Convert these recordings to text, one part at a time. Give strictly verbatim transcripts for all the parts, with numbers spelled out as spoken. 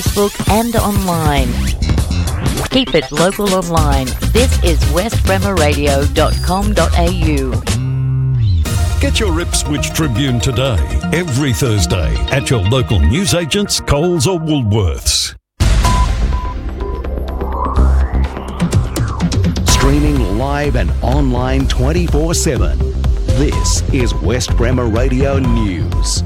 Facebook and online. Keep it local online. This is west bremer radio dot com dot a u. Get your Ipswich Tribune today, every Thursday, at your local newsagents, Coles or Woolworths. Streaming live and online twenty-four seven. This is West Bremer Radio News.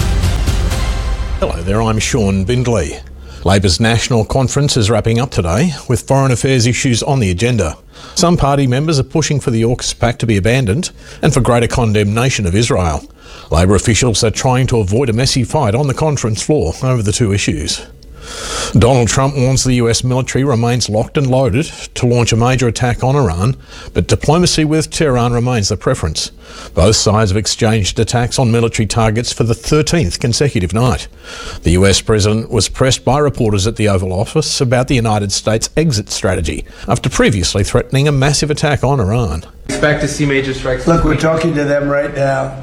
Hello there, I'm Sean Bindley. Labor's National Conference is wrapping up today with foreign affairs issues on the agenda. Some party members are pushing for the AUKUS Pact to be abandoned and for greater condemnation of Israel. Labor officials are trying to avoid a messy fight on the conference floor over the two issues. Donald Trump warns the U S military remains locked and loaded to launch a major attack on Iran, but diplomacy with Tehran remains the preference. Both sides have exchanged attacks on military targets for the thirteenth consecutive night. The U S president was pressed by reporters at the Oval Office about the United States' exit strategy after previously threatening a massive attack on Iran. Expect to see major strikes. Look, we're talking to them right now.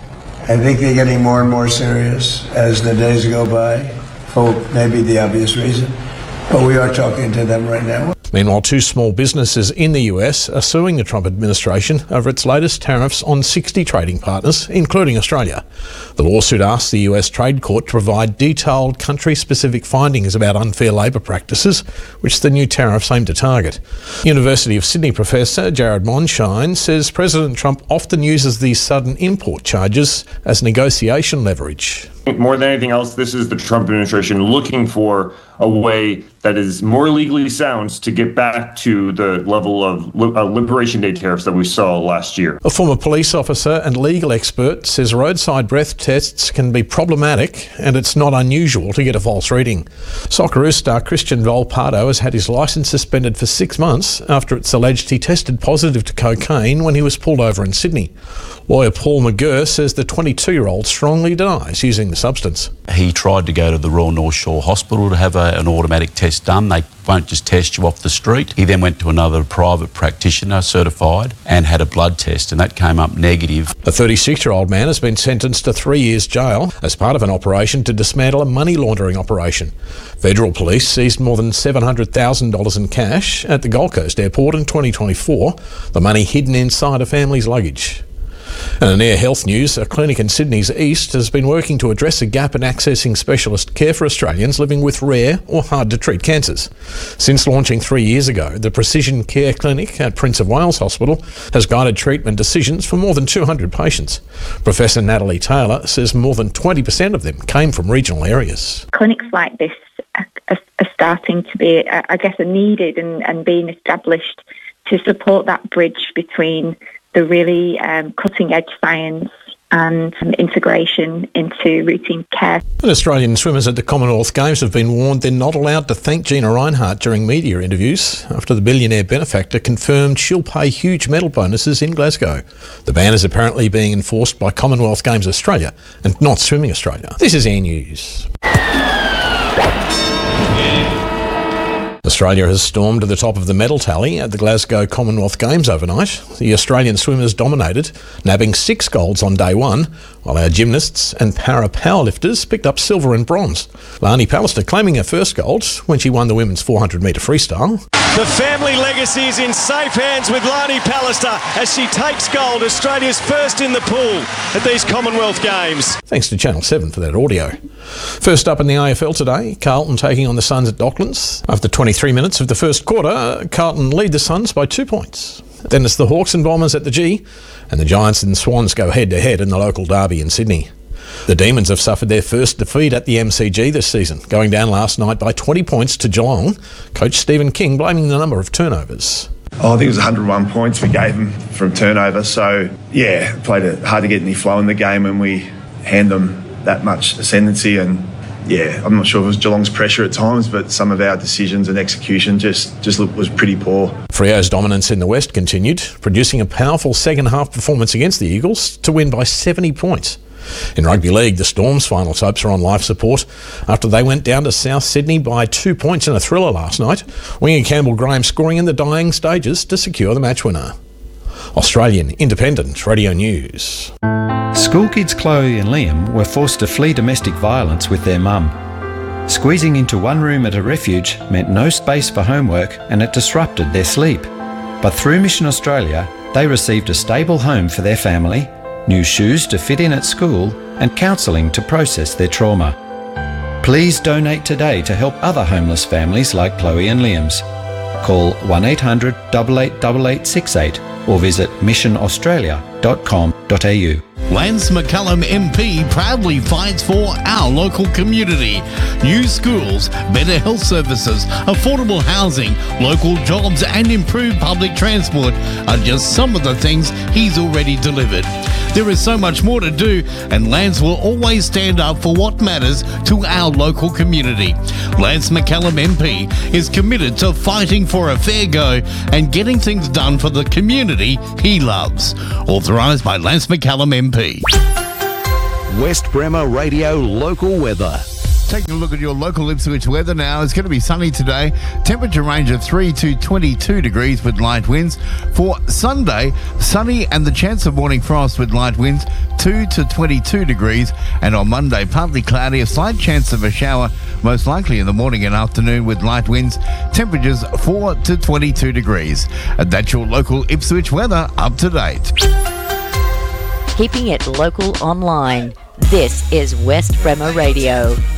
I think they're getting more and more serious as the days go by. For maybe the obvious reason, but we are talking to them right now. Meanwhile, two small businesses in the U S are suing the Trump administration over its latest tariffs on sixty trading partners, including Australia. The lawsuit asks the U S Trade Court to provide detailed country-specific findings about unfair labour practices, which the new tariffs aim to target. University of Sydney professor Jared Monshine says President Trump often uses these sudden import charges as negotiation leverage. More than anything else, this is the Trump administration looking for a way that is more legally sound to get back to the level of li- uh, Liberation Day tariffs that we saw last year. A former police officer and legal expert says roadside breath tests can be problematic and it's not unusual to get a false reading. Socceroos star Christian Volpato has had his licence suspended for six months after it's alleged he tested positive to cocaine when he was pulled over in Sydney. Lawyer Paul McGurr says the twenty-two-year-old strongly denies using the substance. He tried to go to the Royal North Shore Hospital to have a, an automatic test done. They won't just test you off the street. He then went to another private practitioner, certified, and had a blood test, and that came up negative. A thirty-six-year-old man has been sentenced to three years jail as part of an operation to dismantle a money laundering operation. Federal police seized more than seven hundred thousand dollars in cash at the Gold Coast Airport in twenty twenty-four, the money hidden inside a family's luggage. And in Air Health news, a clinic in Sydney's east has been working to address a gap in accessing specialist care for Australians living with rare or hard-to-treat cancers. Since launching three years ago, the Precision Care Clinic at Prince of Wales Hospital has guided treatment decisions for more than two hundred patients. Professor Natalie Taylor says more than twenty percent of them came from regional areas. Clinics like this are, are, are starting to be, I guess, are needed and, and being established to support that bridge between the really um, cutting-edge science and um, integration into routine care. And Australian swimmers at the Commonwealth Games have been warned they're not allowed to thank Gina Rinehart during media interviews after the billionaire benefactor confirmed she'll pay huge medal bonuses in Glasgow. The ban is apparently being enforced by Commonwealth Games Australia and not Swimming Australia. This is Air News. Australia has stormed to the top of the medal tally at the Glasgow Commonwealth Games overnight. The Australian swimmers dominated, nabbing six golds on day one, while our gymnasts and para-powerlifters picked up silver and bronze. Lani Pallister claiming her first gold when she won the women's four hundred metre freestyle. The family legacy is in safe hands with Lani Pallister as she takes gold, Australia's first in the pool at these Commonwealth Games. Thanks to Channel seven for that audio. First up in the A F L today, Carlton taking on the Suns at Docklands. After twenty-three minutes of the first quarter, Carlton lead the Suns by two points. Then it's the Hawks and Bombers at the G, and the Giants and Swans go head-to-head in the local derby in Sydney. The Demons have suffered their first defeat at the M C G this season, going down last night by twenty points to Geelong. Coach Stephen King blaming the number of turnovers. Oh, I think it was one hundred one points we gave them from turnover. So, yeah, played it hard to get any flow in the game when we hand them that much ascendancy. And, yeah, I'm not sure if it was Geelong's pressure at times, but some of our decisions and execution just, just looked, was pretty poor. Freo's dominance in the West continued, producing a powerful second-half performance against the Eagles to win by seventy points. In rugby league, the Storm's final hopes are on life support after they went down to South Sydney by two points in a thriller last night. Winger Campbell Graham scoring in the dying stages to secure the match winner. Australian Independent Radio News. School kids Chloe and Liam were forced to flee domestic violence with their mum. Squeezing into one room at a refuge meant no space for homework and it disrupted their sleep. But through Mission Australia, they received a stable home for their family, new shoes to fit in at school, and counselling to process their trauma. Please donate today to help other homeless families like Chloe and Liam's. Call one eight hundred, eight eight eight eight six eight or visit mission australia dot com dot a u. Lance McCullum M P proudly fights for our local community. New schools, better health services, affordable housing, local jobs and improved public transport are just some of the things he's already delivered. There is so much more to do, and Lance will always stand up for what matters to our local community. Lance McCullum M P is committed to fighting for a fair go and getting things done for the community he loves. Authorised by Lance McCullum M P. West Bremer Radio local weather. Taking a look at your local Ipswich weather now. It's going to be sunny today. Temperature range of three to twenty-two degrees with light winds. For Sunday, sunny and the chance of morning frost with light winds, two to twenty-two degrees. And on Monday, partly cloudy, a slight chance of a shower, most likely in the morning and afternoon with light winds. Temperatures four to twenty-two degrees. And that's your local Ipswich weather up to date. Keeping it local online. This is West Bremer Radio.